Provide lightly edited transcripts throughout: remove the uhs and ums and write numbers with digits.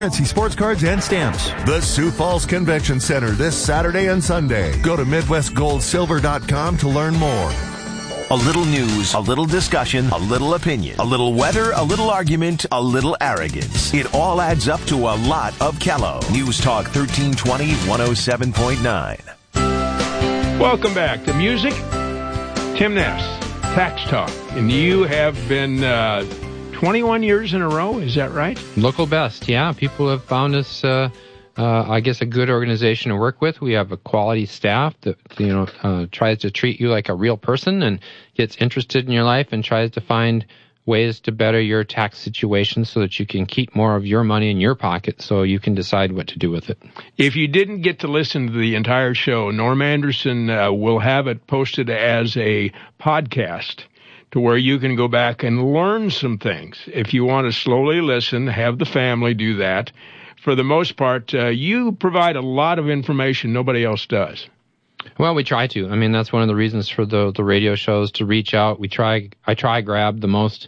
Currency, sports cards, and stamps. The Sioux Falls Convention Center this Saturday and Sunday. Go to MidwestGoldSilver.com to learn more. A little news, a little discussion, a little opinion, a little weather, a little argument, a little arrogance. It all adds up to a lot of Kello. News Talk 1320, 107.9. Welcome back to music. Tim Ness, Tax Talk. And you have been 21 years in a row, is that right? Local best, yeah. People have found us, I guess, a good organization to work with. We have a quality staff that, tries to treat you like a real person and gets interested in your life and tries to find ways to better your tax situation so that you can keep more of your money in your pocket so you can decide what to do with it. If you didn't get to listen to the entire show, Norm Anderson will have it posted as a podcast to where you can go back and learn some things. If you want to slowly listen, have the family do that. For the most part, you provide a lot of information nobody else does. Well, we try to. I mean, that's one of the reasons for the radio shows, to reach out. I try grab the most,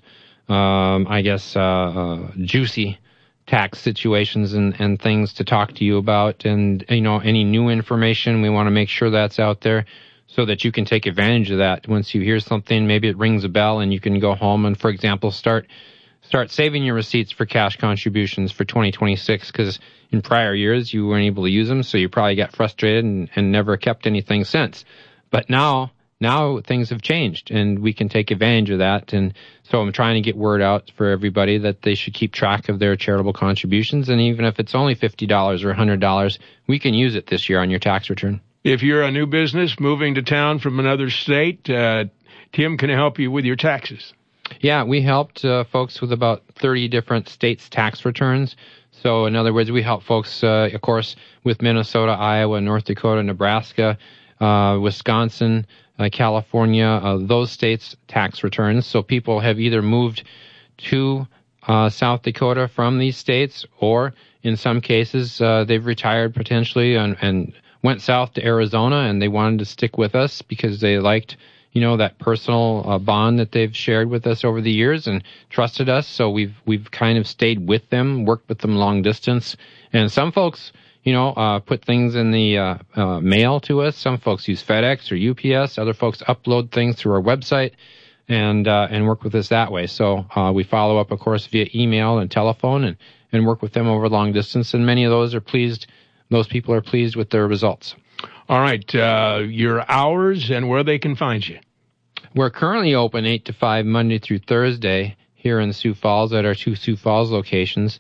juicy tax situations and things to talk to you about. And, any new information, we want to make sure that's out there so that you can take advantage of that. Once you hear something, maybe it rings a bell and you can go home and, for example, start saving your receipts for cash contributions for 2026, because in prior years you weren't able to use them, so you probably got frustrated and never kept anything since. But now things have changed, and we can take advantage of that. And so I'm trying to get word out for everybody that they should keep track of their charitable contributions, and even if it's only $50 or $100, we can use it this year on your tax return. If you're a new business moving to town from another state, Tim can help you with your taxes. Yeah, we helped folks with about 30 different states' tax returns. So, in other words, we help folks, of course, with Minnesota, Iowa, North Dakota, Nebraska, Wisconsin, California, those states' tax returns. So people have either moved to South Dakota from these states, or in some cases, they've retired potentially and went south to Arizona, and they wanted to stick with us because they liked that personal bond that they've shared with us over the years and trusted us. So we've kind of stayed with them, worked with them long distance. And some folks, put things in the mail to us. Some folks use FedEx or UPS. Other folks upload things through our website and work with us that way. So we follow up, of course, via email and telephone and work with them over long distance. And many of those are pleased. Those people are pleased with their results. All right, your hours and where they can find you. We're currently open 8 to 5 Monday through Thursday here in Sioux Falls at our two Sioux Falls locations,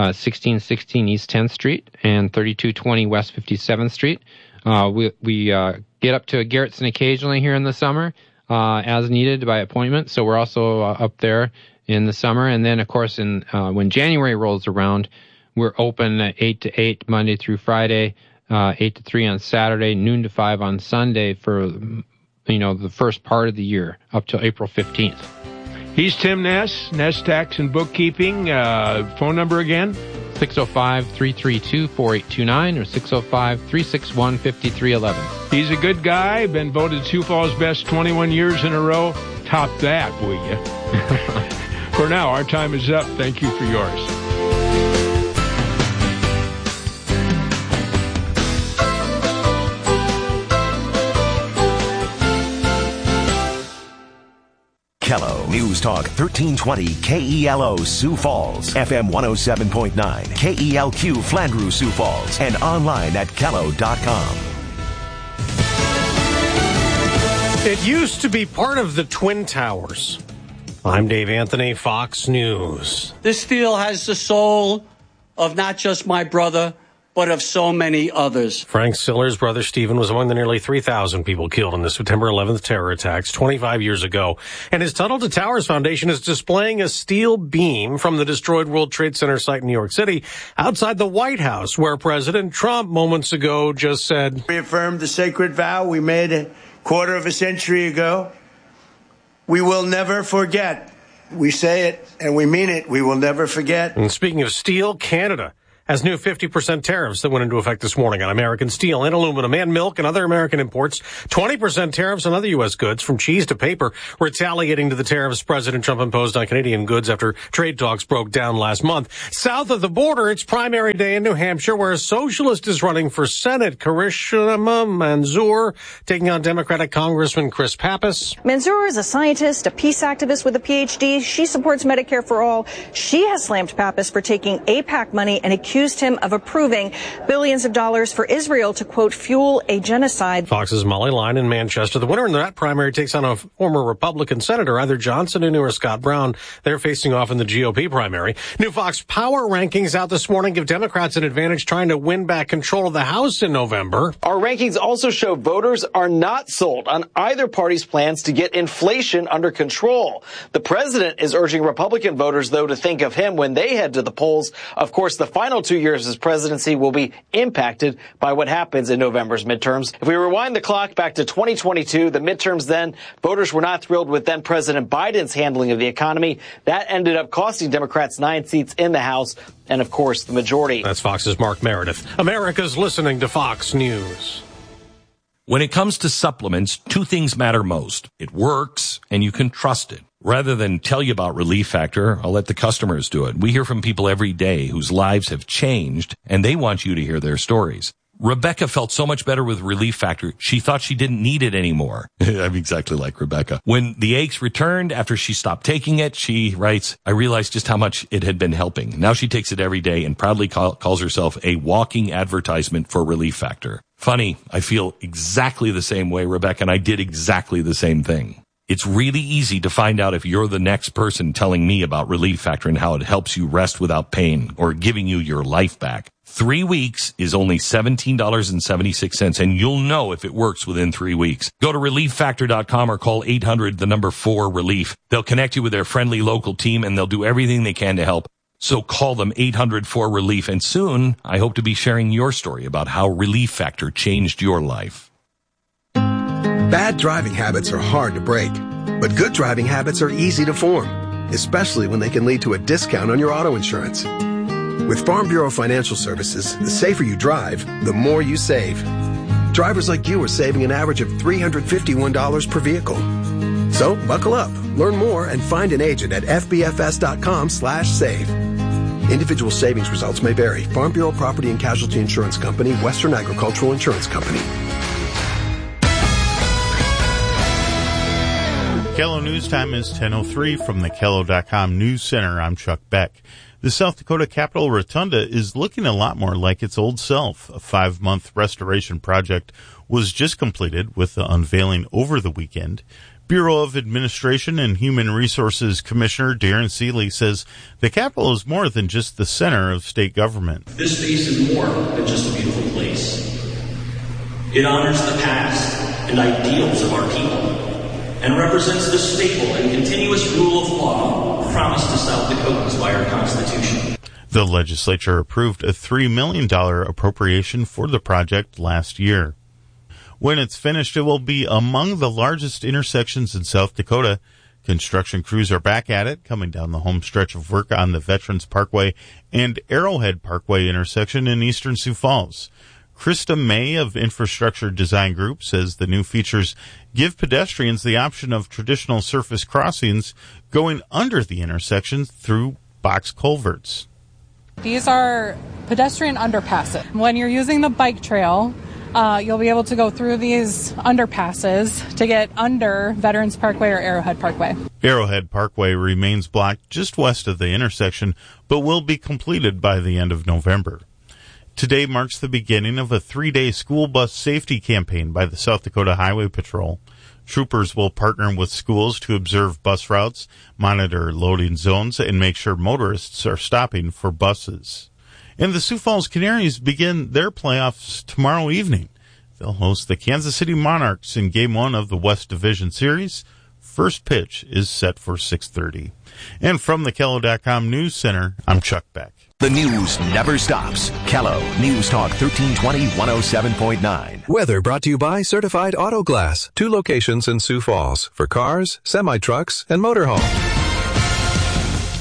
1616 East 10th Street and 3220 West 57th Street. We get up to Garrettson occasionally here in the summer as needed by appointment, so we're also up there in the summer. And then, of course, when January rolls around, we're open 8 to 8 Monday through Friday, 8 to 3 on Saturday, noon to 5 on Sunday for, the first part of the year up till April 15th. He's Tim Ness, Ness Tax and Bookkeeping. Phone number again? 605-332-4829 or 605-361-5311. He's a good guy, been voted Sioux Falls Best 21 years in a row. Top that, will you? For now, our time is up. Thank you for yours. Kello News Talk 1320 KELO Sioux Falls, FM 107.9, KELQ Flandreau Sioux Falls, and online at Kello.com. It used to be part of the Twin Towers. I'm Dave Anthony, Fox News. This steel has the soul of not just my brother, but of so many others. Frank Siller's brother Stephen was among the nearly 3,000 people killed in the September 11th terror attacks 25 years ago. And his Tunnel to Towers Foundation is displaying a steel beam from the destroyed World Trade Center site in New York City outside the White House, where President Trump moments ago just said, reaffirmed the sacred vow we made a quarter of a century ago. We will never forget. We say it and we mean it. We will never forget. And speaking of steel, Canada has new 50% tariffs that went into effect this morning on American steel and aluminum and milk and other American imports. 20% tariffs on other U.S. goods, from cheese to paper, retaliating to the tariffs President Trump imposed on Canadian goods after trade talks broke down last month. South of the border, it's primary day in New Hampshire, where a socialist is running for Senate. Karishma Manzoor taking on Democratic Congressman Chris Pappas. Manzoor is a scientist, a peace activist with a PhD. She supports Medicare for all. She has slammed Pappas for taking AIPAC money and accused him of approving billions of dollars for Israel to, quote, fuel a genocide. Fox's Molly Line in Manchester. The winner in that primary takes on a former Republican senator, either John Sununu or Scott Brown. They're facing off in the GOP primary. New Fox Power rankings out this morning give Democrats an advantage trying to win back control of the House in November. Our rankings also show voters are not sold on either party's plans to get inflation under control. The president is urging Republican voters, though, to think of him when they head to the polls. Of course, the final 2 years of his presidency will be impacted by what happens in November's midterms. If we rewind the clock back to 2022, the midterms then, voters were not thrilled with then President Biden's handling of the economy. That ended up costing Democrats 9 seats in the House and, of course, the majority. That's Fox's Mark Meredith. America's listening to Fox News. When it comes to supplements, two things matter most. It works, and you can trust it. Rather than tell you about Relief Factor, I'll let the customers do it. We hear from people every day whose lives have changed, and they want you to hear their stories. Rebecca felt so much better with Relief Factor, she thought she didn't need it anymore. I'm exactly like Rebecca. When the aches returned after she stopped taking it, she writes, I realized just how much it had been helping. Now she takes it every day and proudly calls herself a walking advertisement for Relief Factor. Funny, I feel exactly the same way, Rebecca, and I did exactly the same thing. It's really easy to find out if you're the next person telling me about Relief Factor and how it helps you rest without pain or giving you your life back. 3 weeks is only $17.76, and you'll know if it works within 3 weeks. Go to ReliefFactor.com or call 800-4-RELIEF. They'll connect you with their friendly local team, and they'll do everything they can to help. So call them 800-4-RELIEF, and soon I hope to be sharing your story about how Relief Factor changed your life. Bad driving habits are hard to break, but good driving habits are easy to form, especially when they can lead to a discount on your auto insurance. With Farm Bureau Financial Services, the safer you drive, the more you save. Drivers like you are saving an average of $351 per vehicle. So buckle up, learn more, and find an agent at fbfs.com/save. Individual savings results may vary. Farm Bureau Property and Casualty Insurance Company, Western Agricultural Insurance Company. KELO News Time is 10:03 from the KELO.com News Center. I'm Chuck Beck. The South Dakota Capitol Rotunda is looking a lot more like its old self. A 5-month restoration project was just completed with the unveiling over the weekend. Bureau of Administration and Human Resources Commissioner Darren Seeley says the Capitol is more than just the center of state government. This space is more than just a beautiful place. It honors the past and ideals of our people, and represents the staple and continuous rule of law promised to South Dakotans by our Constitution. The legislature approved a $3 million appropriation for the project last year. When it's finished, it will be among the largest intersections in South Dakota. Construction crews are back at it, coming down the home stretch of work on the Veterans Parkway and Arrowhead Parkway intersection in eastern Sioux Falls. Krista May of Infrastructure Design Group says the new features give pedestrians the option of traditional surface crossings going under the intersections through box culverts. These are pedestrian underpasses. When you're using the bike trail, you'll be able to go through these underpasses to get under Veterans Parkway or Arrowhead Parkway. Arrowhead Parkway remains blocked just west of the intersection, but will be completed by the end of November. Today marks the beginning of a 3-day school bus safety campaign by the South Dakota Highway Patrol. Troopers will partner with schools to observe bus routes, monitor loading zones, and make sure motorists are stopping for buses. And the Sioux Falls Canaries begin their playoffs tomorrow evening. They'll host the Kansas City Monarchs in Game 1 of the West Division Series. First pitch is set for 6:30. And from the KELO.com News Center, I'm Chuck Beck. The news never stops. KELO News Talk 1320 107.9. Weather brought to you by Certified Auto Glass. 2 locations in Sioux Falls for cars, semi-trucks, and motorhome.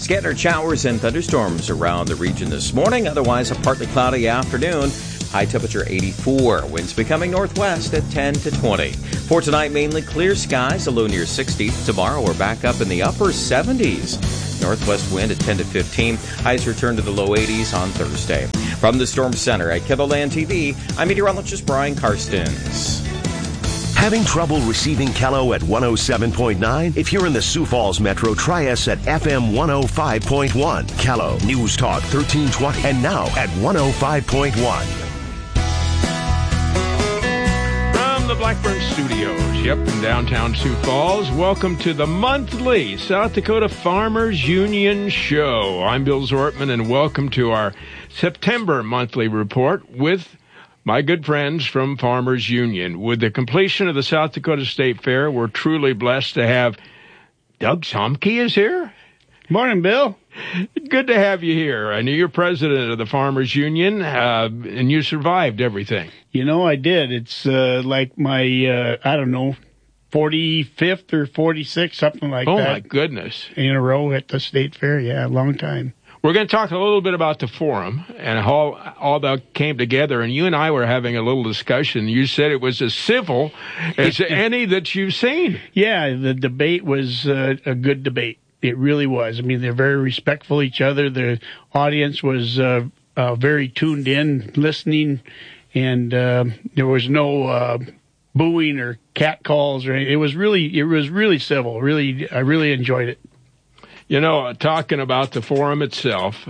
Scattered showers and thunderstorms around the region this morning. Otherwise, a partly cloudy afternoon. High temperature 84. Winds becoming northwest at 10 to 20. For tonight, mainly clear skies, a low near 60. Tomorrow, we're back up in the upper 70s. Northwest wind at 10 to 15. Highs return to the low 80s on Thursday. From the Storm Center at KELOLAND TV, I'm meteorologist Brian Karstens. Having trouble receiving KELO at 107.9? If you're in the Sioux Falls Metro, try us at FM 105.1. KELO News Talk 1320 and now at 105.1. From the Blackburn Studios, in downtown Sioux Falls, welcome to the monthly South Dakota Farmers Union Show. I'm Bill Zortman, and welcome to our September monthly report with my good friends from Farmers Union. With the completion of the South Dakota State Fair, we're truly blessed to have Doug Somke is here. Morning, Bill. Good to have you here. I know you're president of the Farmers Union, and you survived everything. You know, I did. It's like my, 45th or 46th, something like that. Oh, my goodness. In a row at the State Fair. Yeah, a long time. We're going to talk a little bit about the forum and how all that came together. And you and I were having a little discussion. You said it was as civil as any that you've seen. Yeah, the debate was a good debate. It really was. I mean, they're very respectful of each other. The audience was very tuned in, listening, and there was no booing or cat calls or anything. It was really civil. Really, I really enjoyed it. You know, talking about the forum itself,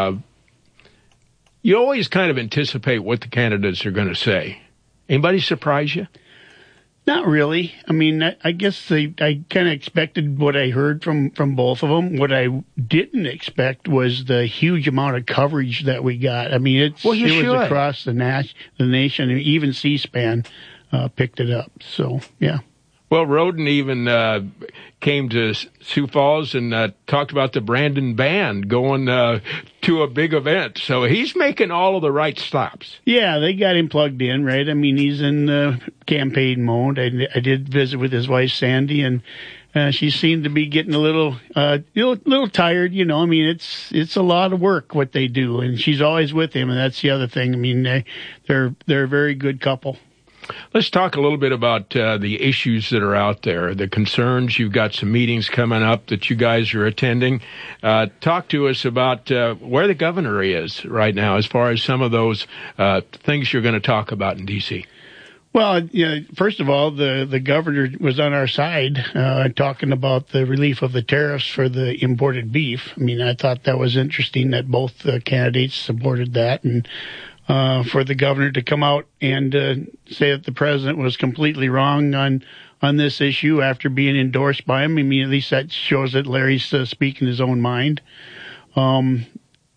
you always kind of anticipate what the candidates are going to say. Anybody surprise you? Not really. I mean, I guess I kind of expected what I heard from both of them. What I didn't expect was the huge amount of coverage that we got. I mean, it was across the nation, and even C-SPAN picked it up. So, yeah. Well, Roden even came to Sioux Falls and talked about the Brandon Band going to a big event. So he's making all of the right stops. Yeah, they got him plugged in, right? I mean, he's in campaign mode. I did visit with his wife, Sandy, and she seemed to be getting a little tired. You know, I mean, it's a lot of work what they do, and she's always with him, and that's the other thing. I mean, they're a very good couple. Let's talk a little bit about the issues that are out there, the concerns. You've got some meetings coming up that you guys are attending. Talk to us about where the governor is right now as far as some of those things you're going to talk about in D.C. Well, first of all, the governor was on our side talking about the relief of the tariffs for the imported beef. I mean, I thought that was interesting that both candidates supported that, and for the governor to come out and say that the president was completely wrong on this issue after being endorsed by him. I mean, at least that shows that Larry's speaking his own mind. But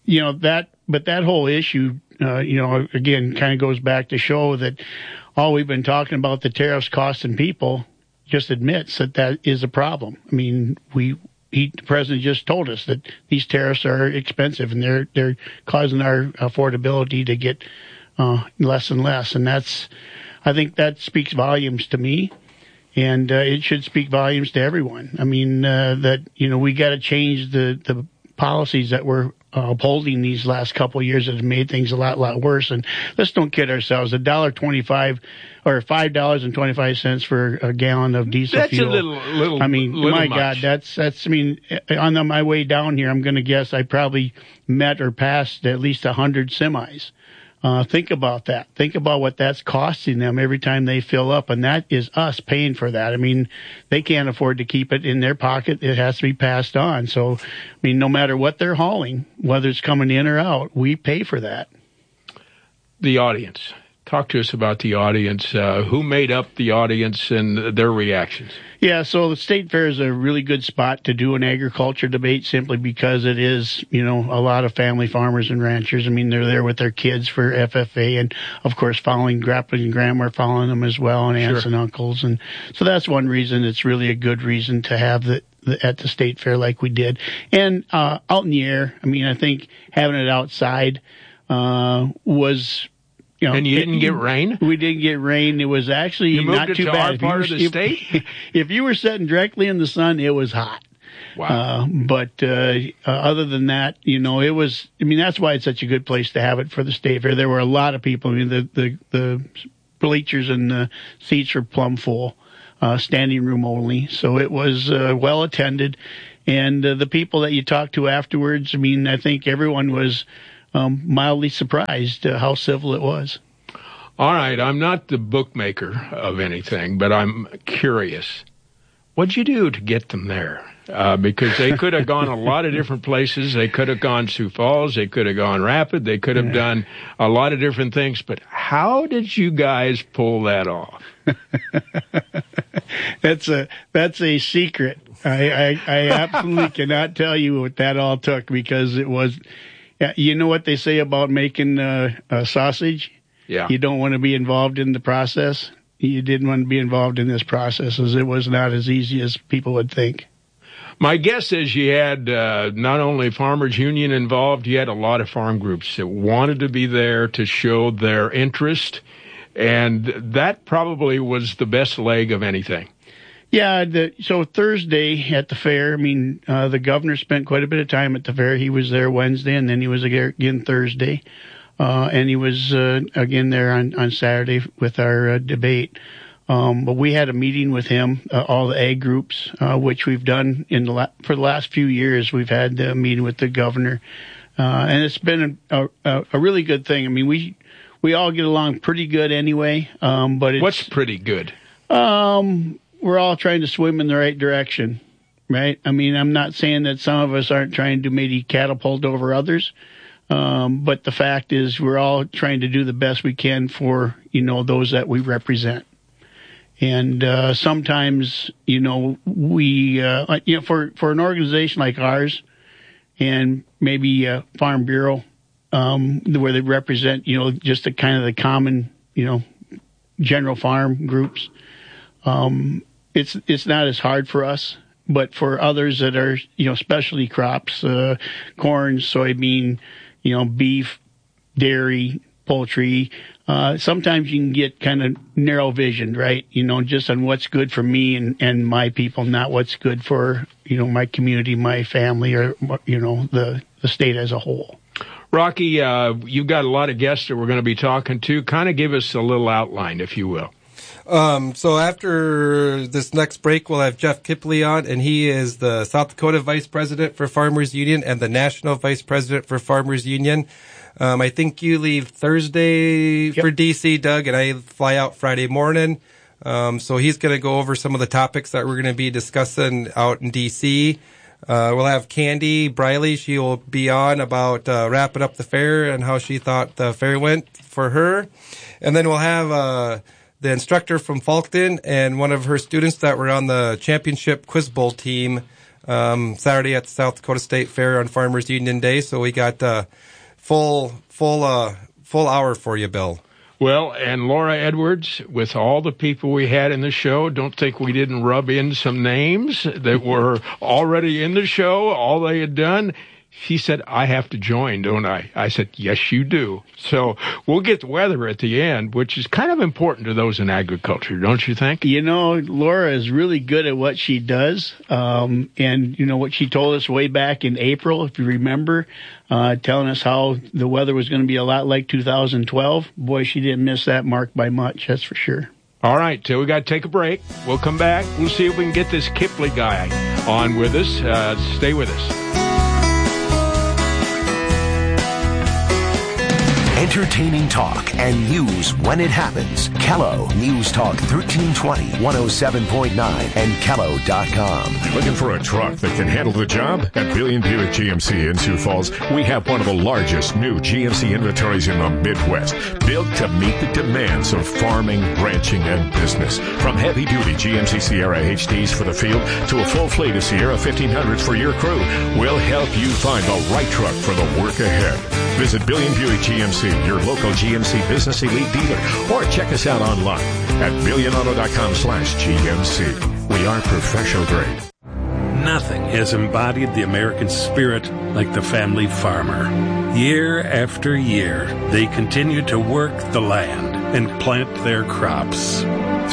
that whole issue, again, kind of goes back to show that all we've been talking about, the tariffs costing people, just admits that is a problem. I mean, the president just told us that these tariffs are expensive and they're causing our affordability to get less and less. And I think that speaks volumes to me, and it should speak volumes to everyone. I mean, we got to change the policies that we're upholding these last couple of years that have made things a lot worse. And let's don't kid ourselves. $1.25 or $5.25 for a gallon of diesel fuel. That's a little. I mean, my much. God, that's. I mean, on my way down here, I'm going to guess I probably met or passed at least 100 semis. Think about that. Think about what that's costing them every time they fill up, and that is us paying for that. I mean, they can't afford to keep it in their pocket. It has to be passed on. So, I mean, no matter what they're hauling, whether it's coming in or out, we pay for that. The audience. Talk to us about the audience. Who made up the audience and their reactions? Yeah, so the State Fair is a really good spot to do an agriculture debate simply because it is, a lot of family farmers and ranchers. I mean, they're there with their kids for FFA and, of course, following Grandpa and Grandma are following them as well, and aunts and uncles. And so that's one reason. It's really a good reason to have at the State Fair like we did. And out in the air, I mean, I think having it outside was... and you didn't get rain? We didn't get rain. It was actually not too bad. Our part of the state? If you were sitting directly in the sun, it was hot. Wow. But other than that, it was, that's why it's such a good place to have it for the state fair. There were a lot of people. The bleachers and the seats were plumb full, standing room only. So it was well attended. And the people that you talked to afterwards, I think everyone was mildly surprised how civil it was. All right, I'm not the bookmaker of anything, but I'm curious. What'd you do to get them there? Because they could have gone a lot of different places. They could have gone Sioux Falls. They could have gone Rapid. They could have done a lot of different things. But how did you guys pull that off? That's a secret. I absolutely cannot tell you what that all took, because it was, you know what they say about making a sausage? Yeah. You don't want to be involved in the process. You didn't want to be involved in this process, as it was not as easy as people would think. My guess is you had not only Farmers Union involved, you had a lot of farm groups that wanted to be there to show their interest, and that probably was the best leg of anything. Yeah, so Thursday at the fair, the governor spent quite a bit of time at the fair. He was there Wednesday, and then he was again Thursday. And he was again there on Saturday with our debate. But we had a meeting with him, all the ag groups, which we've done for the last few years. We've had a meeting with the governor, and it's been a really good thing. We all get along pretty good anyway. But what's pretty good? We're all trying to swim in the right direction, right? I'm not saying that some of us aren't trying to maybe catapult over others. But the fact is, we're all trying to do the best we can for, those that we represent. And, sometimes, we, for an organization like ours and maybe Farm Bureau, where they represent, just the kind of the common, general farm groups, it's not as hard for us. But for others that are, specialty crops, corn, soybean, beef, dairy, poultry, sometimes you can get kind of narrow visioned, right? Just on what's good for me and my people, not what's good for, my community, my family, or, the state as a whole. Rocky, you've got a lot of guests that we're going to be talking to. Kind of give us a little outline, if you will. So after this next break, we'll have Jeff Kipley on, and he is the South Dakota Vice President for Farmers Union and the National Vice President for Farmers Union. I think you leave Thursday for DC, Doug, and I fly out Friday morning. So he's going to go over some of the topics that we're going to be discussing out in DC. We'll have Candy Briley. She will be on about wrapping up the fair and how she thought the fair went for her. And then we'll have the instructor from Falkton and one of her students that were on the championship quiz bowl team Saturday at the South Dakota State Fair on Farmers Union Day. So we got full hour for you, Bill. Well, and Laura Edwards, with all the people we had in the show, don't think we didn't rub in some names that were already in the show, all they had done. She said, I have to join, don't I? I said, yes, you do. So we'll get the weather at the end, which is kind of important to those in agriculture, don't you think? Laura is really good at what she does. And, what she told us way back in April, if you remember, telling us how the weather was going to be a lot like 2012. Boy, she didn't miss that mark by much, that's for sure. All right, so we got to take a break. We'll come back. We'll see if we can get this Kipley guy on with us. Stay with us. Entertaining talk and news when it happens. Kello News Talk 1320, 107.9 and Kello.com. Looking for a truck that can handle the job? At Billion Buick GMC in Sioux Falls, we have one of the largest new GMC inventories in the Midwest, built to meet the demands of farming, ranching, and business. From heavy-duty GMC Sierra HDs for the field to a full fleet of Sierra 1500s for your crew, we'll help you find the right truck for the work ahead. Visit Billion Buick GMC, your local GMC Business Elite dealer, or check us out online at billionauto.com/GMC. We are professional grade. Nothing has embodied the American spirit like the family farmer. Year after year, they continue to work the land and plant their crops.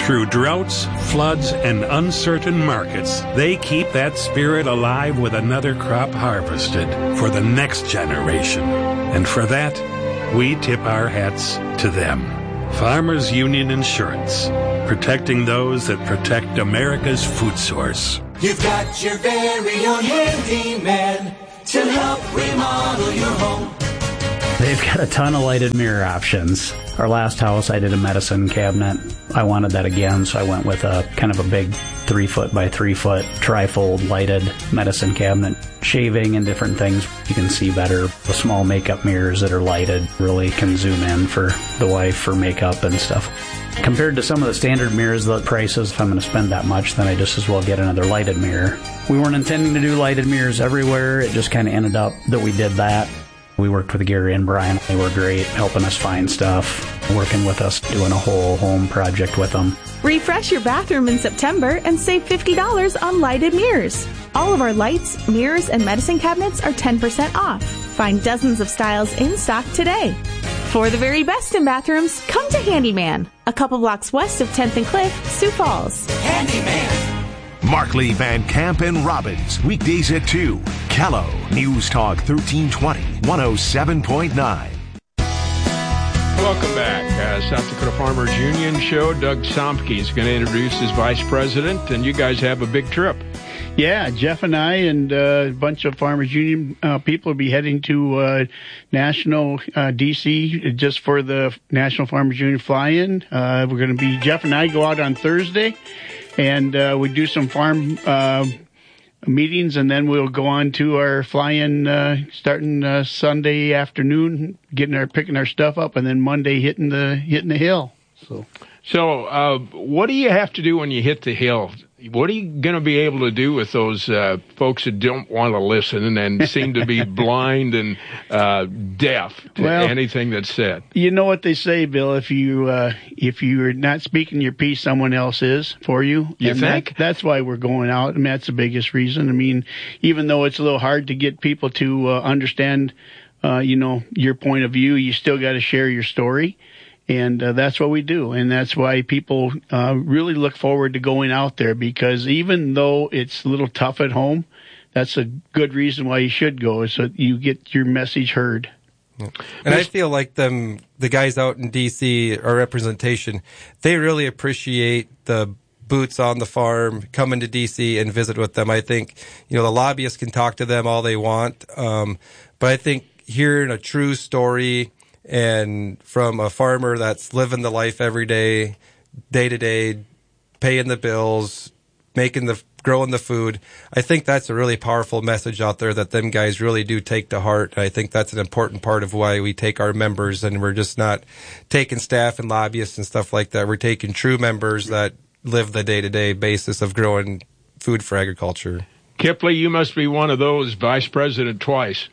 Through droughts, floods, and uncertain markets, they keep that spirit alive with another crop harvested for the next generation. And for that, we tip our hats to them. Farmers Union Insurance, protecting those that protect America's food source. You've got your very own handyman to help remodel your home. They've got a ton of lighted mirror options. Our last house, I did a medicine cabinet. I wanted that again, so I went with a kind of a big 3-foot by 3-foot trifold lighted medicine cabinet. Shaving and different things, you can see better. The small makeup mirrors that are lighted really can zoom in for the wife for makeup and stuff. Compared to some of the standard mirrors, the prices, if I'm going to spend that much, then I just as well get another lighted mirror. We weren't intending to do lighted mirrors everywhere. It just kind of ended up that we did that. We worked with Gary and Brian. They were great, helping us find stuff, working with us, doing a whole home project with them. Refresh your bathroom in September and save $50 on lighted mirrors. All of our lights, mirrors, and medicine cabinets are 10% off. Find dozens of styles in stock today. For the very best in bathrooms, come to Handyman, a couple blocks west of 10th and Cliff, Sioux Falls. Handyman. Markley, Van Camp, and Robbins, weekdays at 2. Callow, News Talk 1320, 107.9. Welcome back. South Dakota Farmers Union show. Doug Somke is going to introduce his vice president, and you guys have a big trip. Yeah, Jeff and I and a bunch of Farmers Union people will be heading to National D.C. just for the National Farmers Union fly-in. We're going to be, Jeff and I go out on Thursday, and we do some farm meetings, and then we'll go on to our fly-in starting Sunday afternoon, picking our stuff up, and then Monday hitting the hill. So what do you have to do when you hit the hill? What are you going to be able to do with those folks that don't want to listen and seem to be blind and deaf to anything that's said? You know what they say, Bill. If you're not speaking your piece, someone else is for you. You think? That's why we're going out. I mean, that's the biggest reason. I mean, even though it's a little hard to get people to understand, your point of view, you still got to share your story. And that's what we do. And that's why people really look forward to going out there, because even though it's a little tough at home, that's a good reason why you should go, so you get your message heard. And I feel like the guys out in D.C., our representation, they really appreciate the boots on the farm, coming to D.C. and visit with them. I think, the lobbyists can talk to them all they want. But I think hearing a true story and from a farmer that's living the life every day, day to day, paying the bills, growing the food, I think that's a really powerful message out there that them guys really do take to heart. I think that's an important part of why we take our members, and we're just not taking staff and lobbyists and stuff like that. We're taking true members that live the day-to-day basis of growing food for agriculture. Kipley, you must be one of those, vice president twice.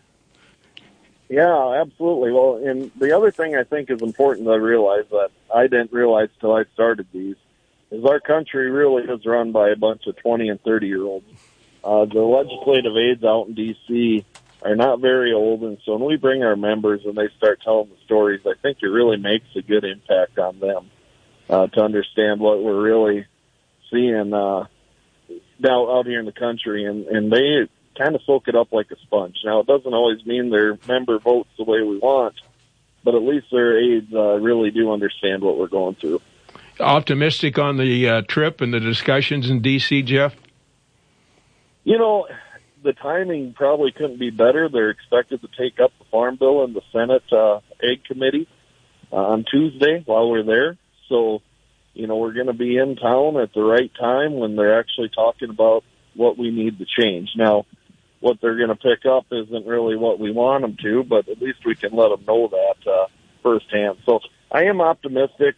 Yeah, absolutely. Well, and the other thing I think is important to realize that I didn't realize till I started these is our country really is run by a bunch of 20 and 30-year-olds. The legislative aides out in D.C. are not very old, and so when we bring our members and they start telling the stories, I think it really makes a good impact on them to understand what we're really seeing out here in the country, and they kind of soak it up like a sponge. Now, it doesn't always mean their member votes the way we want, but at least their aides really do understand what we're going through. Optimistic on the trip and the discussions in D.C., Jeff? The timing probably couldn't be better. They're expected to take up the Farm Bill in the Senate Ag Committee on Tuesday while we're there. So, we're going to be in town at the right time when they're actually talking about what we need to change. Now, what they're going to pick up isn't really what we want them to, but at least we can let them know that firsthand. So I am optimistic.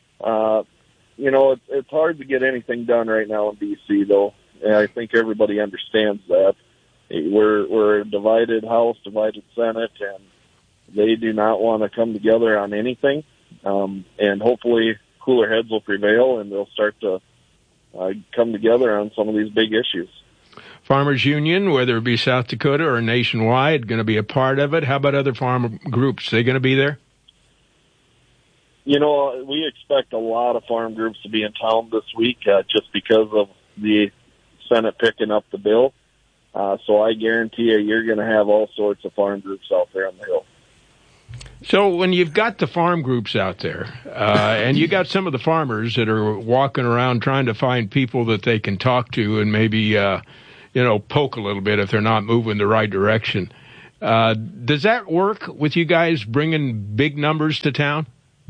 It's hard to get anything done right now in D.C., though, and I think everybody understands that. We're a divided House, divided Senate, and they do not want to come together on anything. And hopefully cooler heads will prevail, and they'll start to come together on some of these big issues. Farmers Union, whether it be South Dakota or nationwide, going to be a part of it. How about other farm groups? Are they going to be there? We expect a lot of farm groups to be in town this week just because of the Senate picking up the bill. So I guarantee you're going to have all sorts of farm groups out there on the Hill. So when you've got the farm groups out there, and you got some of the farmers that are walking around trying to find people that they can talk to and maybe, poke a little bit if they're not moving the right direction, does that work with you guys bringing big numbers to town?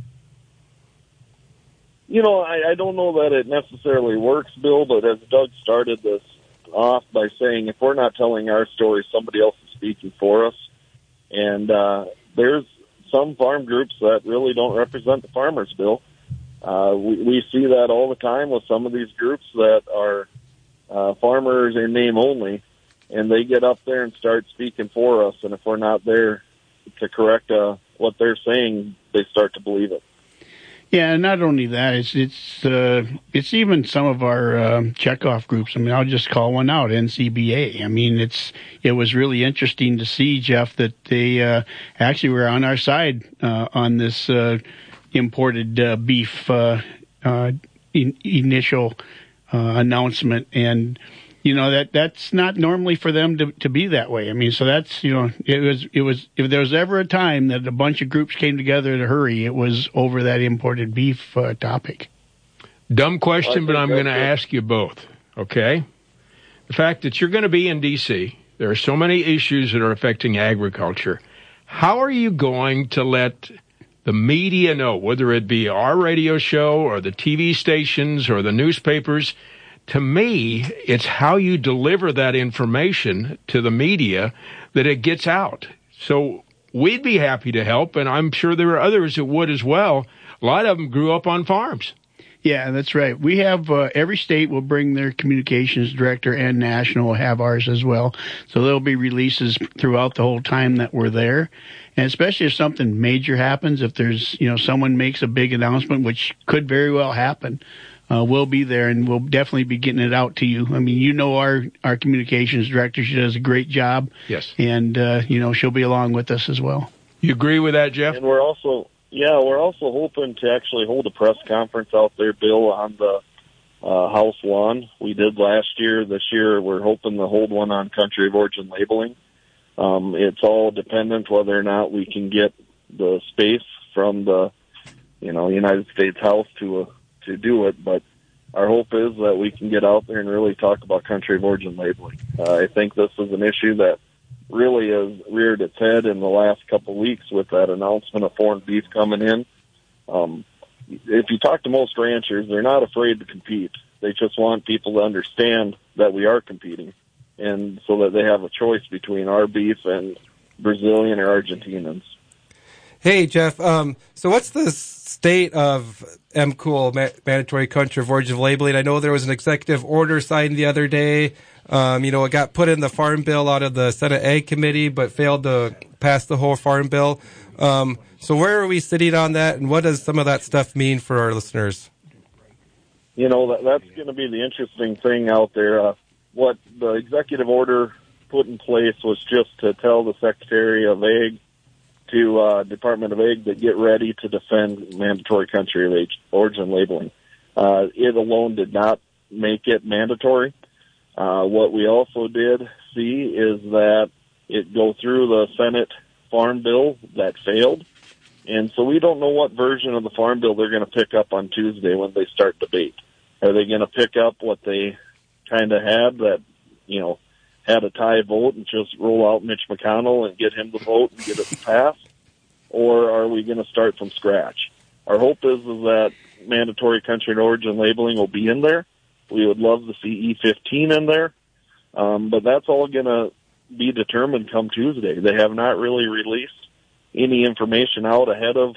I don't know that it necessarily works, Bill, but as Doug started this off by saying, if we're not telling our story, somebody else is speaking for us. And there's some farm groups that really don't represent the farmers, Bill. We see that all the time with some of these groups that are farmers in name only, and they get up there and start speaking for us. And if we're not there to correct what they're saying, they start to believe it. Yeah, and not only that, it's even some of our checkoff groups. I mean, I'll just call one out, NCBA. I mean, it was really interesting to see, Jeff, that they actually were on our side on this imported beef initial announcement, and that's not normally for them to be that way. I mean, so that's, it was, if there was ever a time that a bunch of groups came together in a hurry, it was over that imported beef topic. Dumb question, but I'm going to ask you both, okay? The fact that you're going to be in D.C., there are so many issues that are affecting agriculture. How are you going to let the media know, whether it be our radio show or the TV stations or the newspapers? To me, it's how you deliver that information to the media that it gets out. So we'd be happy to help, and I'm sure there are others that would as well. A lot of them grew up on farms. Yeah, that's right. We have every state will bring their communications director, and national will have ours as well. So there'll be releases throughout the whole time that we're there. And especially if something major happens, if there's, someone makes a big announcement, which could very well happen, we'll be there, and we'll definitely be getting it out to you. I mean, our communications director, she does a great job. Yes. And, she'll be along with us as well. You agree with that, Jeff? And we're also hoping to actually hold a press conference out there, Bill, on the house lawn. We did last year. This year, we're hoping to hold one on country of origin labeling. It's all dependent whether or not we can get the space from the, United States House to do it, but our hope is that we can get out there and really talk about country of origin labeling. I think this is an issue that really has reared its head in the last couple of weeks with that announcement of foreign beef coming in. If you talk to most ranchers, they're not afraid to compete. They just want people to understand that we are competing, and so that they have a choice between our beef and Brazilian or Argentinians. Hey, Jeff, so what's the state of MCOOL, mandatory country of origin labeling? I know there was an executive order signed the other day. It got put in the Farm Bill out of the Senate Ag Committee, but failed to pass the whole Farm Bill. So where are we sitting on that, and what does some of that stuff mean for our listeners? That's going to be the interesting thing out there. What the executive order put in place was just to tell the Secretary of Ag to Department of Ag to get ready to defend mandatory country of origin labeling. It alone did not make it mandatory. What we also did see is that it go through the Senate Farm Bill that failed. And so we don't know what version of the Farm Bill they're going to pick up on Tuesday when they start debate. Are they going to pick up what they kind of had that, had a tie vote and just roll out Mitch McConnell and get him to vote and get it passed? Or are we going to start from scratch? Our hope is that mandatory country and origin labeling will be in there. We would love to see E15 in there. But that's all going to be determined come Tuesday. They have not really released any information out ahead of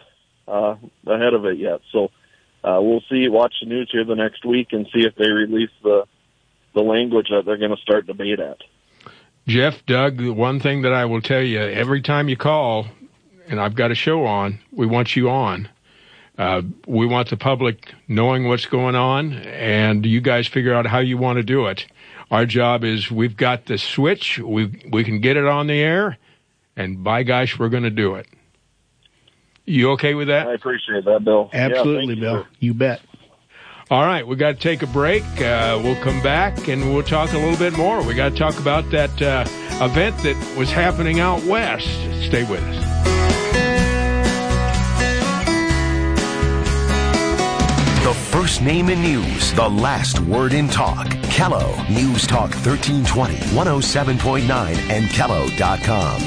it yet. So we'll see, watch the news here the next week and see if they release the language that they're going to start debate at. Jeff, Doug, the one thing that I will tell you, every time you call, and I've got a show on, we want you on. We want the public knowing what's going on, and you guys figure out how you want to do it. Our job is we've got the switch, we can get it on the air, and by gosh, we're going to do it. You okay with that? I appreciate that, Bill. Absolutely, Bill. You bet. All right, we got to take a break. We'll come back and we'll talk a little bit more. We got to talk about that event that was happening out west. Stay with us. The first name in news, the last word in talk. Kello News Talk 1320, 107.9, and Kello.com.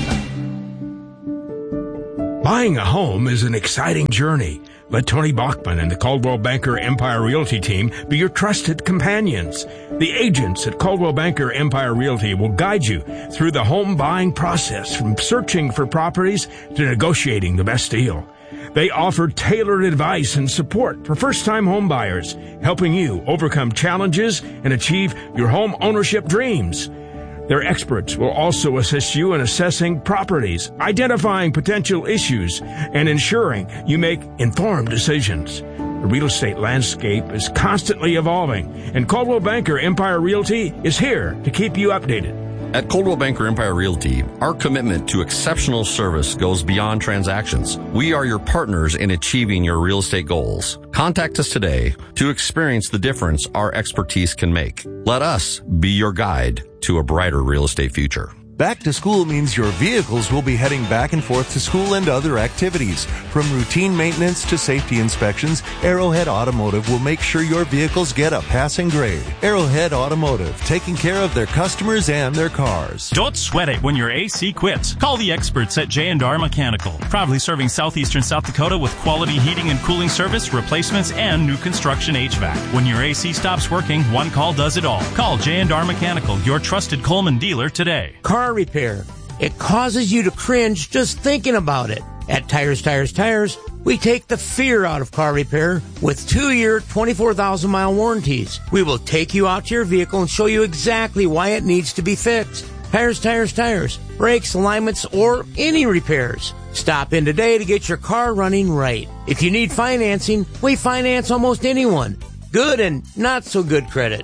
Buying a home is an exciting journey. Let Tony Bachman and the Coldwell Banker Empire Realty team be your trusted companions. The agents at Coldwell Banker Empire Realty will guide you through the home buying process, from searching for properties to negotiating the best deal. They offer tailored advice and support for first-time home buyers, helping you overcome challenges and achieve your home ownership dreams. Their experts will also assist you in assessing properties, identifying potential issues, and ensuring you make informed decisions. The real estate landscape is constantly evolving, and Coldwell Banker Empire Realty is here to keep you updated. At Coldwell Banker Empire Realty, our commitment to exceptional service goes beyond transactions. We are your partners in achieving your real estate goals. Contact us today to experience the difference our expertise can make. Let us be your guide to a brighter real estate future. Back to school means your vehicles will be heading back and forth to school and other activities. From routine maintenance to safety inspections, Arrowhead Automotive will make sure your vehicles get a passing grade. Arrowhead Automotive, taking care of their customers and their cars. Don't sweat it when your AC quits. Call the experts at J&R Mechanical, proudly serving southeastern South Dakota with quality heating and cooling service, replacements, and new construction HVAC. When your AC stops working, one call does it all. Call J&R Mechanical, your trusted Coleman dealer today. Car repair. It causes you to cringe just thinking about it. At Tires, we take the fear out of car repair with 2-year, 24,000-mile warranties. We will take you out to your vehicle and show you exactly why it needs to be fixed. Tires. Brakes, alignments, or any repairs. Stop in today to get your car running right. If you need financing, we finance almost anyone. Good and not so good credit.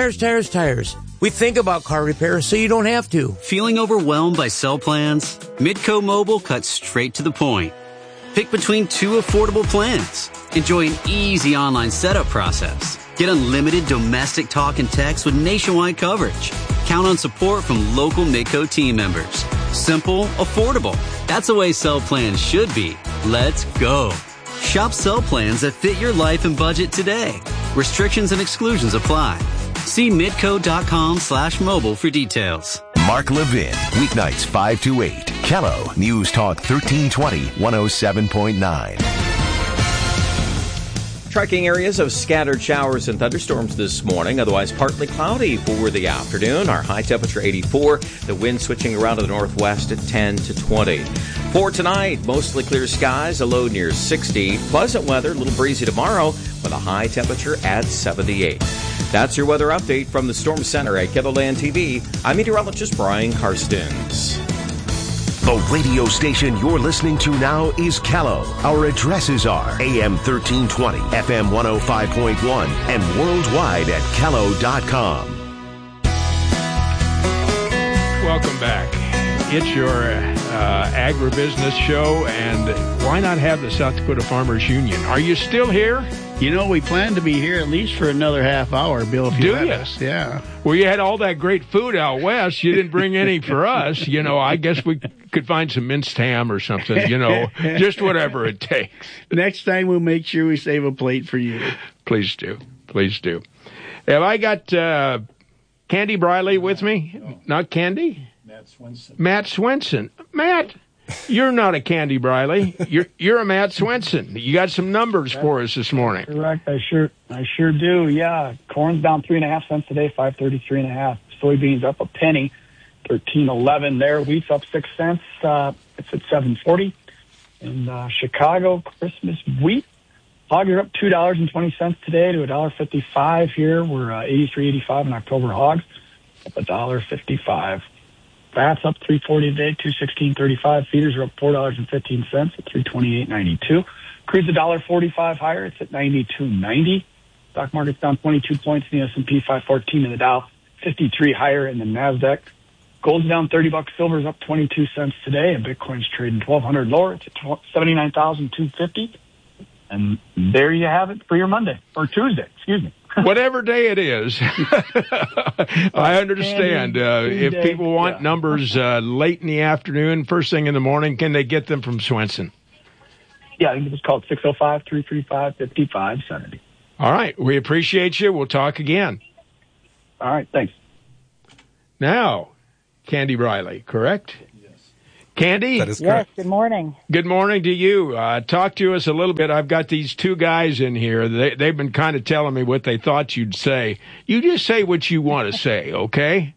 Tires. We think about car repair so you don't have to. Feeling overwhelmed by cell plans? Midco Mobile cuts straight to the point. Pick between 2 affordable plans. Enjoy an easy online setup process. Get unlimited domestic talk and text with nationwide coverage. Count on support from local Midco team members. Simple, affordable. That's the way cell plans should be. Let's go. Shop cell plans that fit your life and budget today. Restrictions and exclusions apply. See midco.com/mobile for details. Mark Levin, weeknights 5 to 8. Kello News Talk 1320, 107.9. Tracking areas of scattered showers and thunderstorms this morning, otherwise partly cloudy for the afternoon. Our high temperature 84, the wind switching around to the northwest at 10 to 20. For tonight, mostly clear skies, a low near 60. Pleasant weather, a little breezy tomorrow with a high temperature at 78. That's your weather update from the Storm Center at KELOLAND TV. I'm meteorologist Brian Karstens. The radio station you're listening to now is Kello. Our addresses are AM 1320, FM 105.1, and worldwide at Kello.com. Welcome back. It's your agribusiness show, and why not have the South Dakota Farmers Union? Are you still here? You know, we plan to be here at least for another half hour, Bill, if you let us. Yeah. Well, you had all that great food out west. You didn't bring any for us. You know, I guess we could find some minced ham or something, you know, just whatever it takes. Next time we'll make sure we save a plate for you. Please do. Have I got Candy Briley with me? Not Candy? Matt Swenson. Matt, you're not a Candy Briley. You're a Matt Swenson. You got some numbers for us this morning. Correct. I sure do. Yeah. Corn's down 3.5 cents today, 5.33.5. Soybeans up a penny, 13.11 there. Wheat's up 6 cents. It's at 7.40. In Chicago, Christmas wheat. Hogs are up $2.20 today to $1.55 here. We're 83.85 in October hogs, up $1.55. Fats up $3.40 today, $2.16.35. Feeders are up $4.15 at $3.28.92. Crude's $1.45 higher. It's at $92.90. Stock market's down 22 points in the S&P 514 and the Dow. 53 higher in the Nasdaq. Gold's down $30. Silver's up 22 cents today, and Bitcoin's trading 1,200 lower. It's at 79,250. And there you have it for your Monday or Tuesday. Excuse me. Whatever day it is. I understand. If people want numbers late in the afternoon, first thing in the morning, can they get them from Swenson? Yeah, I think it was called 605-335-5570. All right. We appreciate you. We'll talk again. All right. Thanks. Now, Candy Riley, correct? Candy? That is correct. Yes, good morning. Good morning to you. Talk to us a little bit. I've got these two guys in here. They've been kind of telling me what they thought you'd say. You just say what you want to say, okay?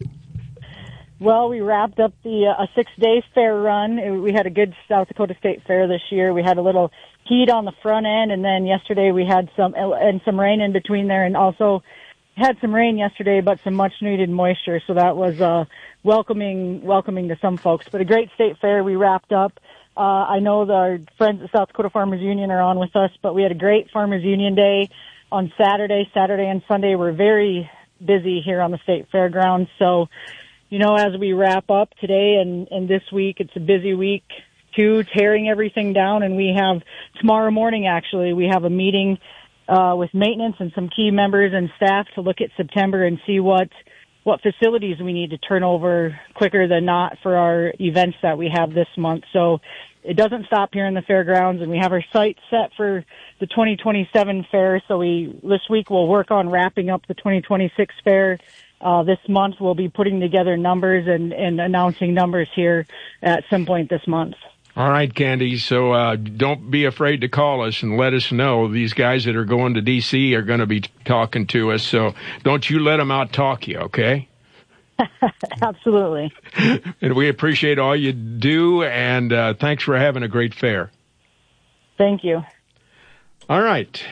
Well, we wrapped up a 6-day fair run. We had a good South Dakota State Fair this year. We had a little heat on the front end, and then yesterday we had some rain in between there, and also had some rain yesterday, but some much-needed moisture, so that was welcoming to some folks. But a great state fair we wrapped up. I know our friends at South Dakota Farmers Union are on with us, but we had a great Farmers Union Day on Saturday. Saturday and Sunday were very busy here on the state fairgrounds. So, as we wrap up today and this week, it's a busy week too, tearing everything down. And we have tomorrow morning, actually, we have a meeting with maintenance and some key members and staff to look at September and see what facilities we need to turn over quicker than not for our events that we have this month. So it doesn't stop here in the fairgrounds, and we have our site set for the 2027 fair. So this week we'll work on wrapping up the 2026 fair. This month we'll be putting together numbers and announcing numbers here at some point this month. All right, Candy. So don't be afraid to call us and let us know. These guys that are going to D.C. are going to be talking to us, so don't you let them out-talk you, okay? Absolutely. And we appreciate all you do, and thanks for having a great fair. Thank you. All right.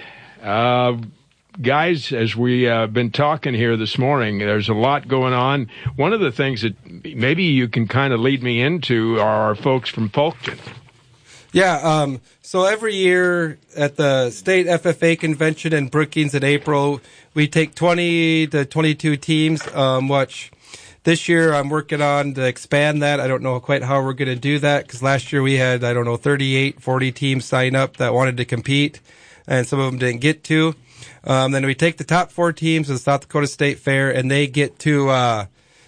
Guys, as we been talking here this morning, there's a lot going on. One of the things that maybe you can kind of lead me into are our folks from Folkton. Yeah, so every year at the state FFA convention in Brookings in April, we take 20 to 22 teams, which this year I'm working on to expand that. I don't know quite how we're going to do that, because last year we had, 38, 40 teams sign up that wanted to compete, and some of them didn't get to. Then we take the top 4 teams of the South Dakota State Fair, and they get to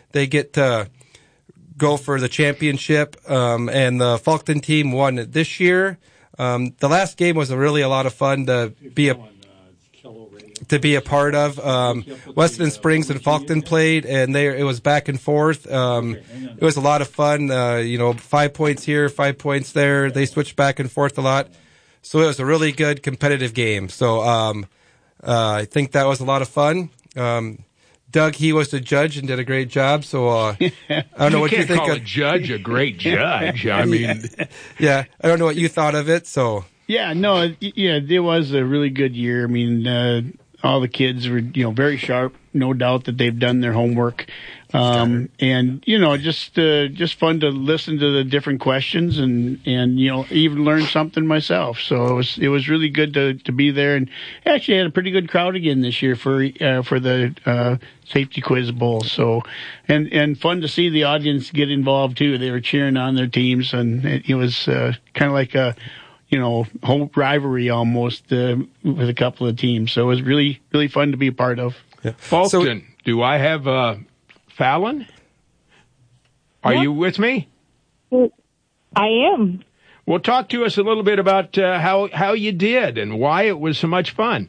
go for the championship. And the Folkton team won it this year. The last game was really a lot of fun to be a part of. Weston Springs and Folkton played, and it was back and forth. It was a lot of fun. 5 points here, 5 points there. They switched back and forth a lot. So it was a really good competitive game. So, I think that was a lot of fun. Doug, he was the judge and did a great job. So I don't know what you think. You can't call a judge a great judge. I mean, yeah, I don't know what you thought of it. So it was a really good year. I mean, all the kids were very sharp. No doubt that they've done their homework. And just fun to listen to the different questions and even learn something myself. So it was really good to be there, and actually had a pretty good crowd again this year for the Safety Quiz Bowl. So and fun to see the audience get involved too. They were cheering on their teams, and it was kind of like a whole rivalry almost with a couple of teams. So it was really, really fun to be a part of. Yeah. Folkton, do I have Fallon? Are you with me? I am. Well, talk to us a little bit about how you did and why it was so much fun.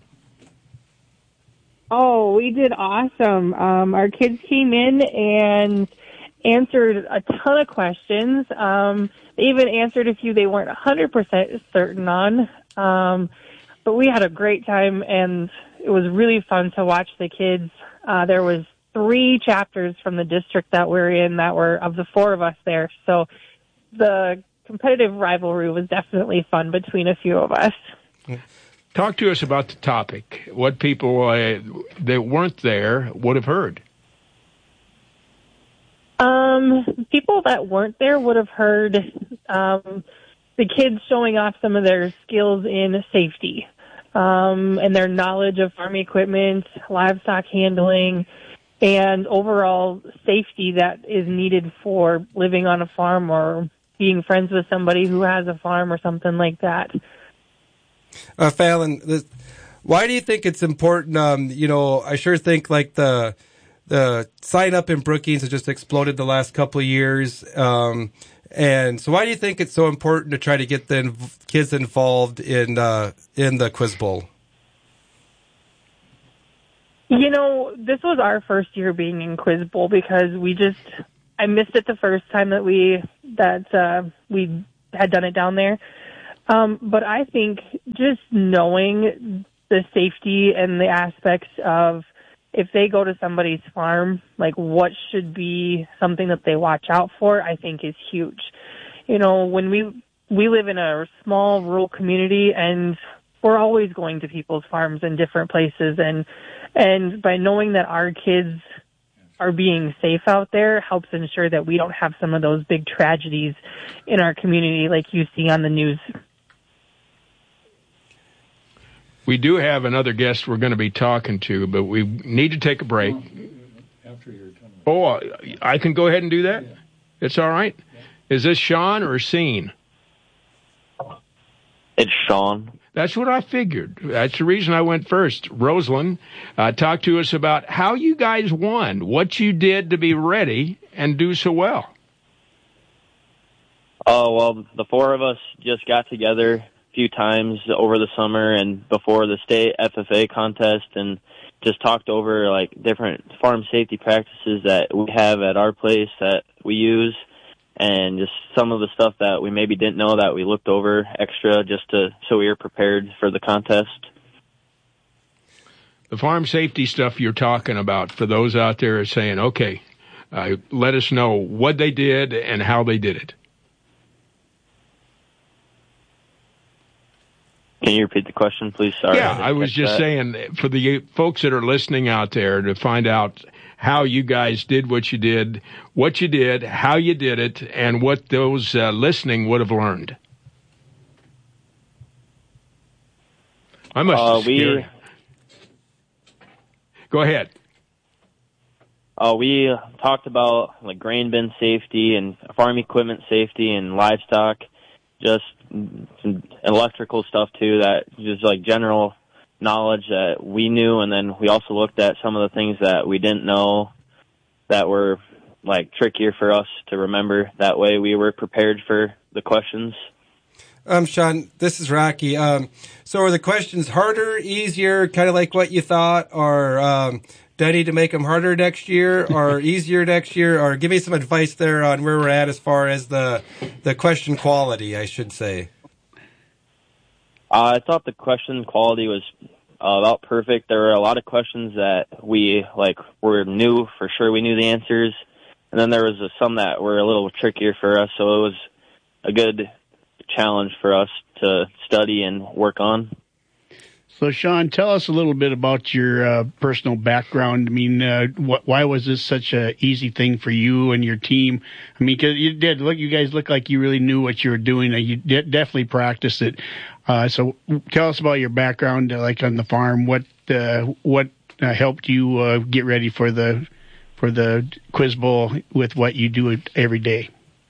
Oh, we did awesome. Our kids came in and answered a ton of questions. They even answered a few they weren't 100% certain on. But we had a great time, and it was really fun to watch the kids. There was 3 chapters from the district that we're in that were of the 4 of us there. So the competitive rivalry was definitely fun between a few of us. Talk to us about the topic. What people that weren't there would have heard. People that weren't there would have heard the kids showing off some of their skills in safety and their knowledge of farm equipment, livestock handling. and overall safety that is needed for living on a farm or being friends with somebody who has a farm or something like that. Fallon, why do you think it's important? I sure think like the sign up in Brookings has just exploded the last couple of years. And so why do you think it's so important to try to get the kids involved in the Quiz Bowl? This was our first year being in Quiz Bowl because I missed it the first time that we had done it down there. But I think just knowing the safety and the aspects of if they go to somebody's farm, like what should be something that they watch out for, I think is huge. When we live in a small rural community and we're always going to people's farms in different places, and by knowing that our kids are being safe out there helps ensure that we don't have some of those big tragedies in our community like you see on the news. We do have another guest we're going to be talking to, but we need to take a break. Oh, I can go ahead and do that? It's all right? Is this Sean or Scene? It's Sean. That's what I figured. That's the reason I went first. Rosalind, talk to us about how you guys won, what you did to be ready and do so well. Oh, well, the four of us just got together a few times over the summer and before the state FFA contest and just talked over like different farm safety practices that we have at our place that we use, and just some of the stuff that we maybe didn't know that we looked over extra so we were prepared for the contest. The farm safety stuff you're talking about, for those out there saying, okay, let us know what they did and how they did it. Can you repeat the question, please? Sorry. Yeah, I was just saying, for the folks that are listening out there, to find out how you guys did what you did, how you did it, and what those listening would have learned. I must have Go ahead. We talked about like grain bin safety and farm equipment safety and livestock, just some electrical stuff too, that just like general knowledge that we knew, and then we also looked at some of the things that we didn't know that were like trickier for us to remember. That way we were prepared for the questions. Sean, this is Rocky. So are the questions harder, easier, kind of like what you thought, or do I need to make them harder next year or easier next year? Or give me some advice there on where we're at as far as the question quality, I should say. I thought the question quality was about perfect. There were a lot of questions that we were new for sure. We knew the answers. And then there was some that were a little trickier for us. So it was a good challenge for us to study and work on. So, Sean, tell us a little bit about your personal background. I mean, why was this such an easy thing for you and your team? I mean, because you guys look like you really knew what you were doing. You definitely practiced it. So, tell us about your background, like on the farm. What helped you get ready for the Quiz Bowl with what you do every day?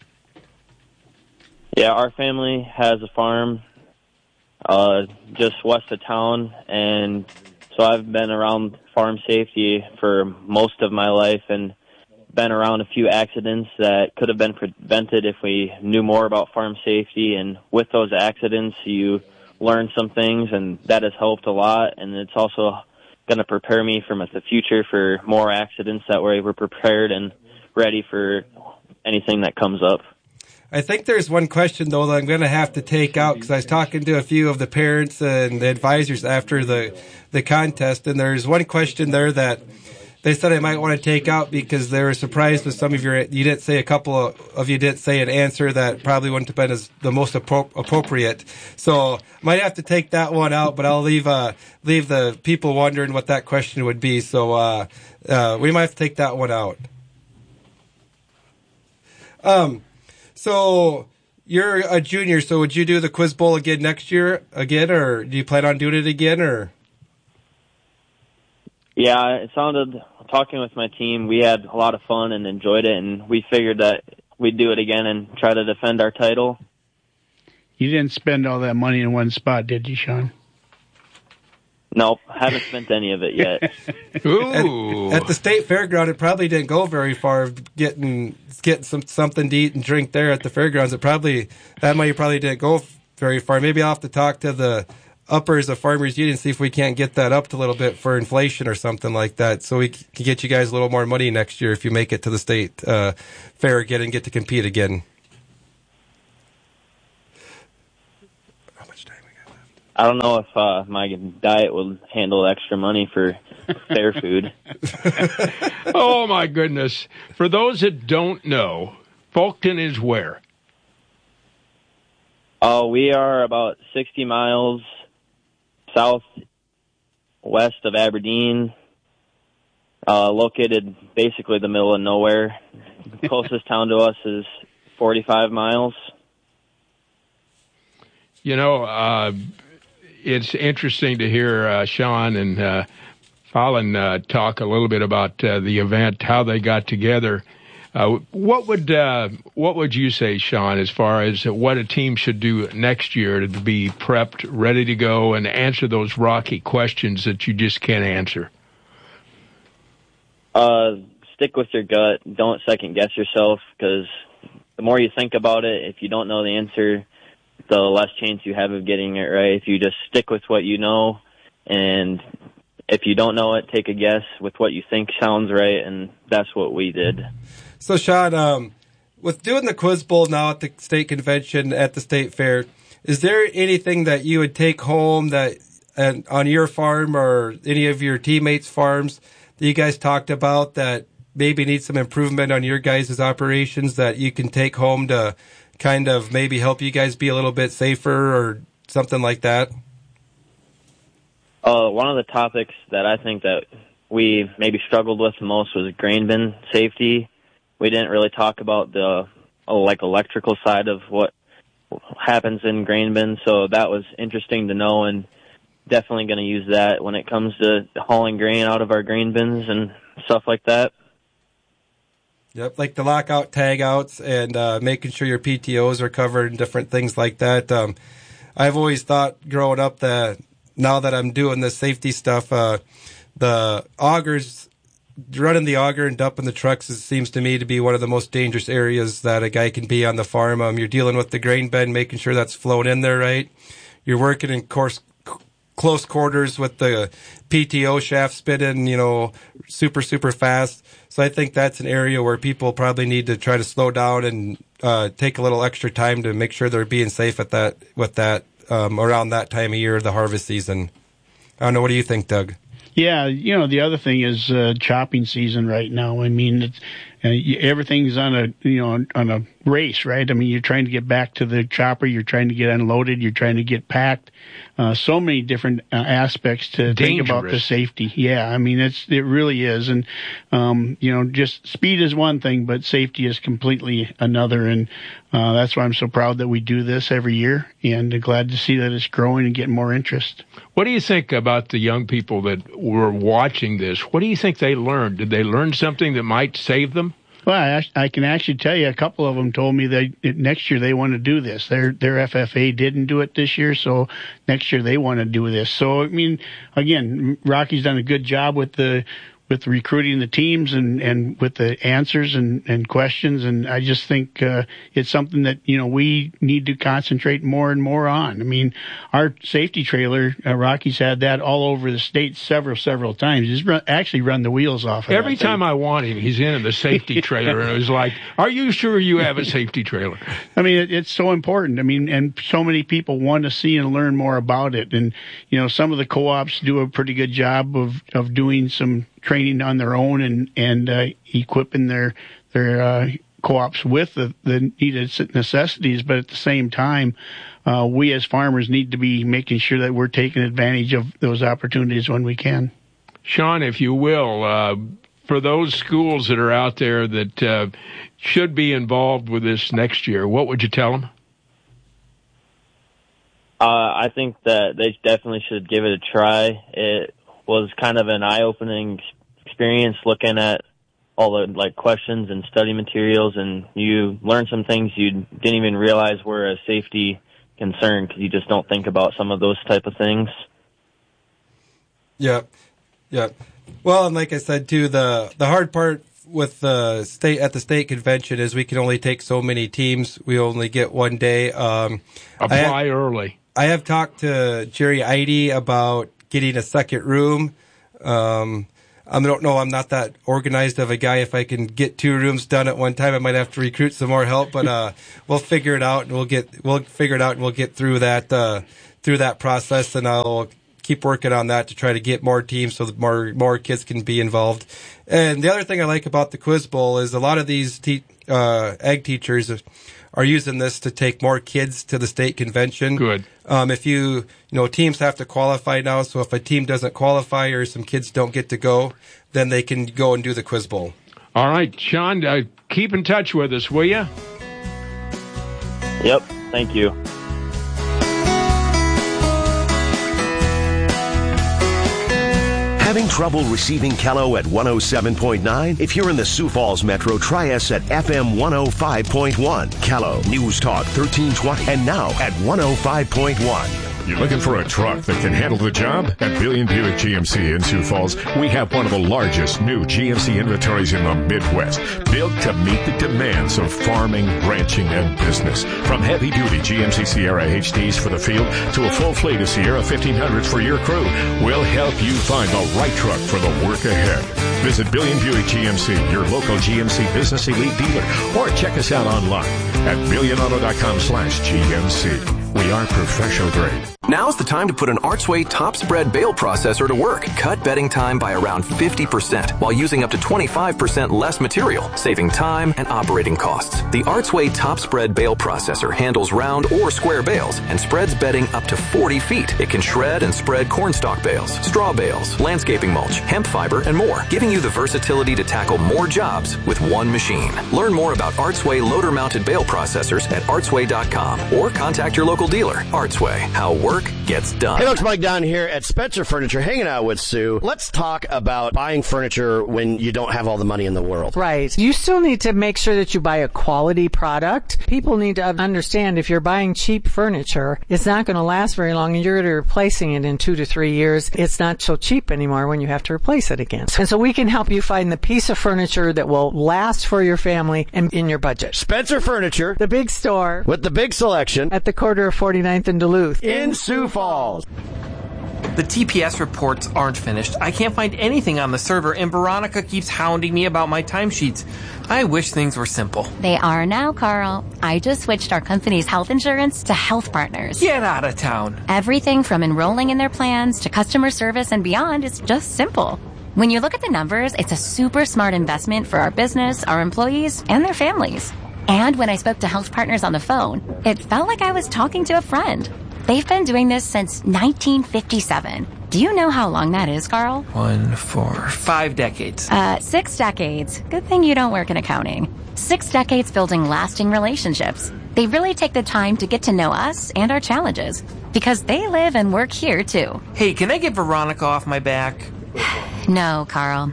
Yeah, our family has a farm just west of town, and so I've been around farm safety for most of my life and been around a few accidents that could have been prevented if we knew more about farm safety. And with those accidents, you learn some things, and that has helped a lot. And it's also going to prepare me for the future for more accidents. That way we're prepared and ready for anything that comes up. I think there's one question, though, that I'm going to have to take out because I was talking to a few of the parents and the advisors after the contest, and there's one question there that they said I might want to take out because they were surprised with some of you didn't say a couple of you didn't say an answer that probably wouldn't have been as the most appropriate. So I might have to take that one out, but I'll leave the people wondering what that question would be. So we might have to take that one out. So you're a junior, so would you do the Quiz Bowl again next year or do you plan on doing it again, or? Yeah, it sounded talking with my team, we had a lot of fun and enjoyed it, and we figured that we'd do it again and try to defend our title. You didn't spend all that money in one spot, did you, Sean? Nope, haven't spent any of it yet. Ooh. At the state fairground, it probably didn't go very far. Getting something to eat and drink there at the fairgrounds, that money probably didn't go very far. Maybe I'll have to talk to the uppers of Farmers Union, see if we can't get that up a little bit for inflation or something like that, so we can get you guys a little more money next year if you make it to the state fair again and get to compete again. I don't know if my diet will handle extra money for fair food. Oh, my goodness. For those that don't know, Folkton is where? We are about 60 miles southwest of Aberdeen, located basically the middle of nowhere. The closest town to us is 45 miles. You know, it's interesting to hear Sean and Fallon talk a little bit about the event, how they got together. What would you say, Sean, as far as what a team should do next year to be prepped, ready to go, and answer those rocky questions that you just can't answer? Stick with your gut. Don't second guess yourself, because the more you think about it, if you don't know the answer, the less chance you have of getting it right. If you just stick with what you know, and if you don't know it, take a guess with what you think sounds right, and that's what we did. So, Sean, with doing the Quiz Bowl now at the state convention at the state fair, is there anything that you would take home that on your farm or any of your teammates' farms that you guys talked about that maybe need some improvement on your guys' operations that you can take home to kind of maybe help you guys be a little bit safer or something like that? One of the topics that I think that we maybe struggled with the most was grain bin safety. We didn't really talk about the electrical side of what happens in grain bins, so that was interesting to know, and definitely going to use that when it comes to hauling grain out of our grain bins and stuff like that. Yep, like the lockout tagouts and making sure your PTOs are covered and different things like that. I've always thought growing up that now that I'm doing the safety stuff, the augers, running the auger and dumping the trucks seems to me to be one of the most dangerous areas that a guy can be on the farm. You're dealing with the grain bin, making sure that's flowing in there right. You're working in close quarters with the PTO shaft spinning, super, super fast. So I think that's an area where people probably need to try to slow down and take a little extra time to make sure they're being safe with that around that time of year, the harvest season. I don't know. What do you think, Doug? Yeah, the other thing is chopping season right now. I mean, everything's on a race, right? I mean, you're trying to get back to the chopper, you're trying to get unloaded, you're trying to get packed. So many different aspects to think about the safety. Yeah, I mean, it really is. And, just speed is one thing, but safety is completely another. And that's why I'm so proud that we do this every year, and glad to see that it's growing and getting more interest. What do you think about the young people that were watching this? What do you think they learned? Did they learn something that might save them? Well, I can actually tell you a couple of them told me next year they want to do this. Their FFA didn't do it this year, so next year they want to do this. So, I mean, again, Rocky's done a good job with recruiting the teams and with the answers and questions. And I just think it's something that, we need to concentrate more and more on. I mean, our safety trailer, Rocky's had that all over the state several times. He's actually run the wheels off of it. Every time I want him, he's in the safety trailer. And it was like, are you sure you have a safety trailer? I mean, it's so important. I mean, and so many people want to see and learn more about it. And, some of the co-ops do a pretty good job of doing some training on their own and equipping their co-ops with the needed necessities. But at the same time, we as farmers need to be making sure that we're taking advantage of those opportunities when we can. Sean, if you will, for those schools that are out there that should be involved with this next year, what would you tell them? I think that they definitely should give it a try. It was kind of an eye-opening experience looking at all the like questions and study materials, and you learn some things you didn't even realize were a safety concern because you just don't think about some of those type of things. Yeah. Well, and like I said too, the hard part with the state convention is we can only take so many teams. We only get one day. Apply early. I have talked to Jerry Eide about getting a second room. I don't know. I'm not that organized of a guy. If I can get 2 rooms done at one time, I might have to recruit some more help. But we'll figure it out, and we'll get through that process. And I'll keep working on that to try to get more teams so that more kids can be involved. And the other thing I like about the Quiz Bowl is a lot of these ag teachers are using this to take more kids to the state convention. Good. If teams have to qualify now, so if a team doesn't qualify or some kids don't get to go, then they can go and do the Quiz Bowl. All right, Sean, keep in touch with us, will you? Yep, thank you. Having trouble receiving Kello at 107.9? If you're in the Sioux Falls Metro, try us at FM 105.1. Kello, News Talk 1320, and now at 105.1. You're looking for a truck that can handle the job? At Billion Buick GMC in Sioux Falls, we have one of the largest new GMC inventories in the Midwest, built to meet the demands of farming, ranching, and business. From heavy-duty GMC Sierra HDs for the field to a full fleet of Sierra 1500s for your crew, we'll help you find the right truck for the work ahead. Visit Billion Buick GMC, your local GMC Business Elite dealer, or check us out online at billionauto.com/GMC. We are professional grade. Now's the time to put an Archway top spread bale processor to work. Cut bedding time by around 50% while using up to 25% less material, saving time and operating costs. The Archway top spread bale processor handles round or square bales and spreads bedding up to 40 feet. It can shred and spread cornstalk bales, straw bales, landscaping mulch, hemp fiber, and more, giving you the versatility to tackle more jobs with one machine. Learn more about Archway loader-mounted bale processors at archway.com or contact your local dealer. Archway, how work gets done. Hey folks, Mike down here at Spencer Furniture, hanging out with Sue. Let's talk about buying furniture when you don't have all the money in the world. Right. You still need to make sure that you buy a quality product. People need to understand if you're buying cheap furniture, it's not going to last very long and you're going to be replacing it in 2 to 3 years. It's not so cheap anymore when you have to replace it again. And so we can help you find the piece of furniture that will last for your family and in your budget. Spencer Furniture, the big store with the big selection at the corner of 49th and Duluth in Sioux Falls. The TPS reports aren't finished. I can't find anything on the server, and Veronica keeps hounding me about my timesheets. I wish things were simple. They are now, Carl. I just switched our company's health insurance to Health Partners. Get out of town. Everything from enrolling in their plans to customer service and beyond is just simple. When you look at the numbers, it's a super smart investment for our business, our employees, and their families. And when I spoke to Health Partners on the phone, it felt like I was talking to a friend. They've been doing this since 1957. Do you know how long that is, Carl? 1, 4, 5 decades. 6 decades. Good thing you don't work in accounting. 6 decades building lasting relationships. They really take the time to get to know us and our challenges because they live and work here, too. Hey, can I get Veronica off my back? No, Carl.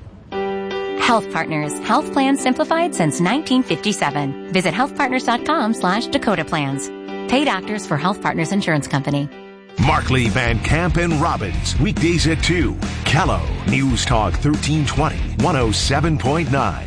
Health Partners. Health plans simplified since 1957. Visit healthpartners.com/Dakota Plans. Paid actors for Health Partners Insurance Company. Markley, Van Camp, and Robbins. Weekdays at 2. Kello, News Talk 1320, 107.9.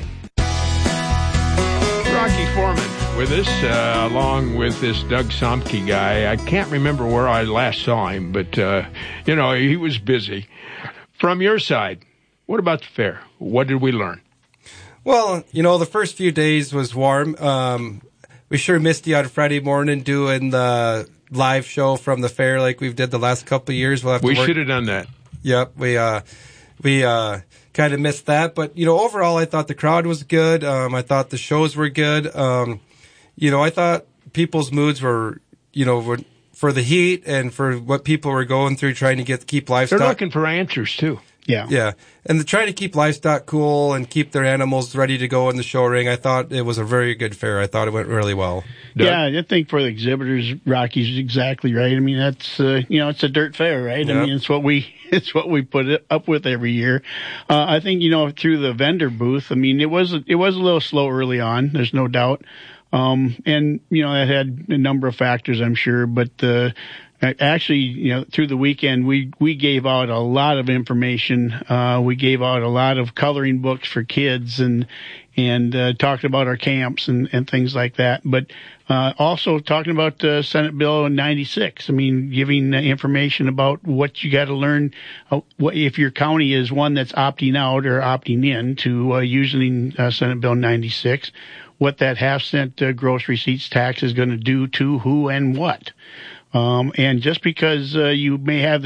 Rocky Foreman with us, along with this Doug Somke guy. I can't remember where I last saw him, but, he was busy. From your side, what about the fair? What did we learn? Well, the first few days was warm. We sure missed you on Friday morning doing the live show from the fair like we've did the last couple of years. We should have done that. Yep, we kind of missed that. But, overall, I thought the crowd was good. I thought the shows were good. I thought people's moods were for the heat and for what people were going through trying to keep livestock. They're looking for answers, too. Yeah. And to try to keep livestock cool and keep their animals ready to go in the show ring, I thought it was a very good fair. I thought it went really well. Yeah, I think for the exhibitors, Rocky's exactly right. I mean, that's, it's a dirt fair, right? Yep. I mean, it's what we put up with every year. I think, through the vendor booth, I mean, it was a little slow early on. There's no doubt. And, that had a number of factors, I'm sure, but, actually, through the weekend, we gave out a lot of information. We gave out a lot of coloring books for kids and talked about our camps and things like that. But, also talking about, Senate Bill 96. I mean, giving information about what you got to learn, if your county is one that's opting out or opting in to, using, Senate Bill 96, what that half-cent, gross receipts tax is going to do to who and what. And just because you may have